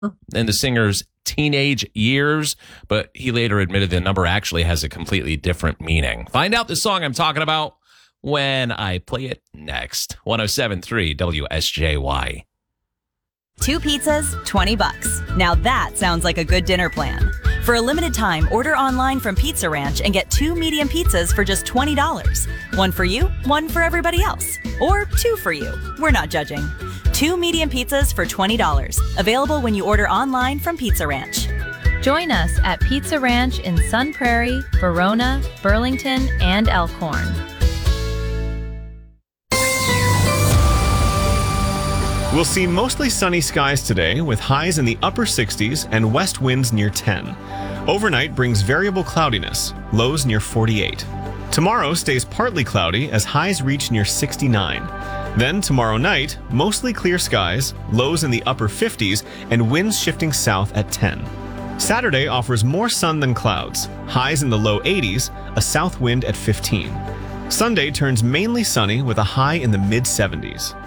in the singer's teenage years, but he later admitted the number actually has a completely different meaning. Find out the song I'm talking about when I play it next. 107.3 WSJY. 2 pizzas, $20. Now that sounds like a good dinner plan. For a limited time, order online from Pizza Ranch and get 2 medium pizzas for just $20. One for you, one for everybody else. Or 2 for you. We're not judging. 2 medium pizzas for $20. Available when you order online from Pizza Ranch. Join us at Pizza Ranch in Sun Prairie, Verona, Burlington, and Elkhorn. We'll see mostly sunny skies today with highs in the upper 60s and west winds near 10. Overnight brings variable cloudiness, lows near 48. Tomorrow stays partly cloudy as highs reach near 69. Then tomorrow night, mostly clear skies, lows in the upper 50s, and winds shifting south at 10. Saturday offers more sun than clouds, highs in the low 80s, a south wind at 15. Sunday turns mainly sunny with a high in the mid 70s.